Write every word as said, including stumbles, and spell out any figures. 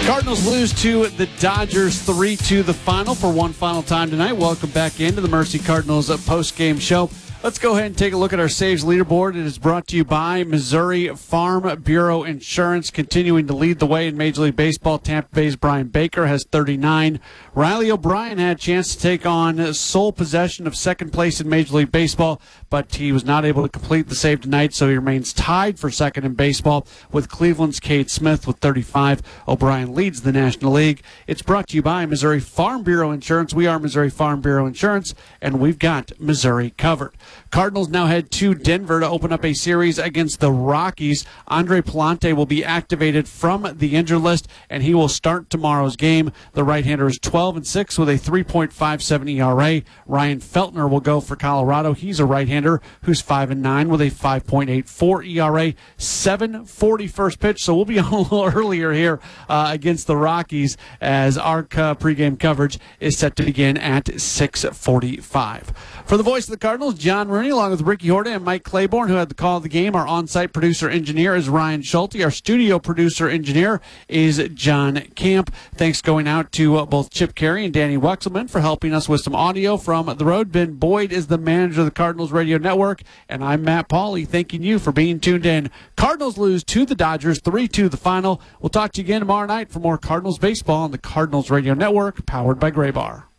Cardinals lose to the Dodgers three two the final for one final time tonight. Welcome back into the Mercy Cardinals post-game show. Let's go ahead and take a look at our saves leaderboard. It is brought to you by Missouri Farm Bureau Insurance, continuing to lead the way in Major League Baseball. Tampa Bay's Brian Baker has thirty-nine. Riley O'Brien had a chance to take on sole possession of second place in Major League Baseball, but he was not able to complete the save tonight, so he remains tied for second in baseball with Cleveland's Cade Smith with thirty-five. O'Brien leads the National League. It's brought to you by Missouri Farm Bureau Insurance. We are Missouri Farm Bureau Insurance, and we've got Missouri covered. Cardinals now head to Denver to open up a series against the Rockies. Andre Palante will be activated from the injured list, and he will start tomorrow's game. The right-hander is twelve and six with a three point five seven E R A. Ryan Feltner will go for Colorado. He's a right-hander who's five and nine with a five point eight four E R A. seven forty first pitch, so we'll be on a little earlier here uh, against the Rockies as our uh, pregame coverage is set to begin at six forty-five. For the voice of the Cardinals, John Rooney, along with Ricky Horta and Mike Claiborne, who had the call of the game. Our on-site producer-engineer is Ryan Schulte. Our studio producer-engineer is John Camp. Thanks going out to uh, both Chip Carey and Danny Wexelman for helping us with some audio from the road. Ben Boyd is the manager of the Cardinals Radio Network, and I'm Matt Pauley, thanking you for being tuned in. Cardinals lose to the Dodgers, three two the final. We'll talk to you again tomorrow night for more Cardinals baseball on the Cardinals Radio Network, powered by Gray Bar.